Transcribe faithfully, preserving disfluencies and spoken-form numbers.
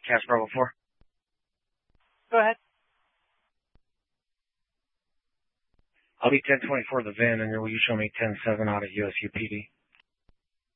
Cas Bravo four. Go ahead. I'll be ten twenty-four the V I N, and will you show me ten seven out of U S U P D?